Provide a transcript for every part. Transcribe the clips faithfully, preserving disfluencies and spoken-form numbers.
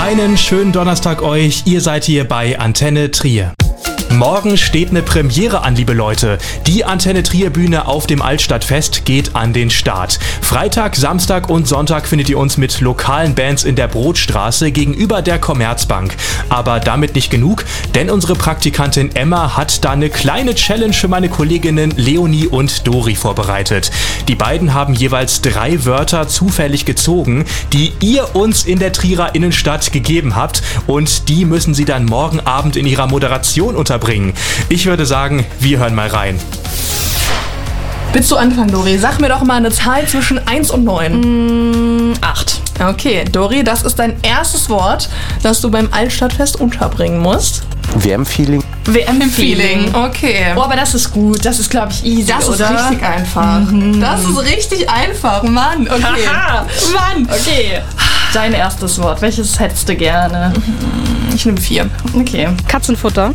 Einen schönen Donnerstag euch, ihr seid hier bei Antenne Trier. Morgen steht eine Premiere an, liebe Leute. Die Antenne Trier Bühne auf dem Altstadtfest geht an den Start. Freitag, Samstag und Sonntag findet ihr uns mit lokalen Bands in der Brotstraße gegenüber der Commerzbank. Aber damit nicht genug, denn unsere Praktikantin Emma hat da eine kleine Challenge für meine Kolleginnen Leonie und Dori vorbereitet. Die beiden haben jeweils drei Wörter zufällig gezogen, die ihr uns in der Trierer Innenstadt gegeben habt, und die müssen sie dann morgen Abend in ihrer Moderation unterbringen. Ich würde sagen, wir hören mal rein. Willst du anfangen, Dori? Sag mir doch mal eine Zahl zwischen eins und neun. Mm, acht. Okay, Dori, das ist dein erstes Wort, das du beim Altstadtfest unterbringen musst. W M-Feeling. W M-Feeling, okay. Oh, aber das ist gut. Das ist, glaube ich, easy, Das oder? ist richtig einfach. Mhm. Das ist richtig einfach, Mann. Okay. Haha. Mann. Okay. Dein erstes Wort. Welches hättest du gerne? Ich nehme vier. Okay. Katzenfutter.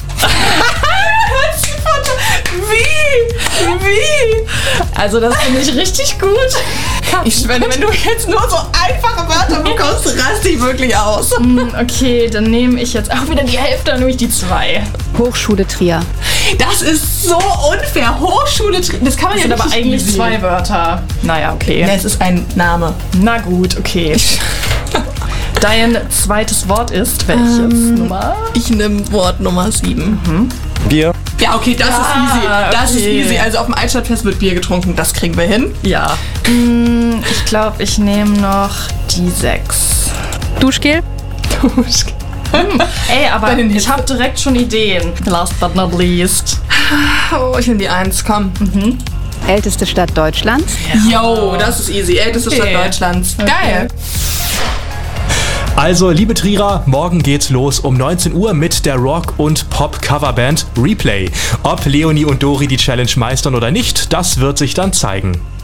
Wie? Wie? Also das finde ich richtig gut. Ich, wenn, wenn du jetzt nur so einfache Wörter bekommst, raste ich wirklich aus. Okay, dann nehme ich jetzt auch wieder die Hälfte, dann nehme ich die zwei. Hochschule Trier. Das ist so unfair. Hochschule, das kann man Das ja sind aber nicht eigentlich easy. zwei Wörter. Naja, okay. Ja, es ist ein Name. Na gut, okay. Dein zweites Wort ist welches? Ähm, Nummer? Ich nehme Wort Nummer sieben. Bier. Ja, okay, das Ah, ist easy. Das okay. ist easy. Also auf dem Altstadtfest wird Bier getrunken. Das kriegen wir hin. Ja. Mm, Ich glaube, ich nehme noch die sechs. Duschgel. Ey, aber Bei den ich Hitze- habe direkt schon Ideen. Last but not least. Oh, ich nehme die eins. Komm. Älteste Stadt Deutschlands. Yo, das ist easy. Älteste Stadt Okay. Deutschlands. Geil. Also, liebe Trierer, morgen geht's los um neunzehn Uhr mit der Rock- und Pop-Coverband Replay. Ob Leonie und Dori die Challenge meistern oder nicht, das wird sich dann zeigen.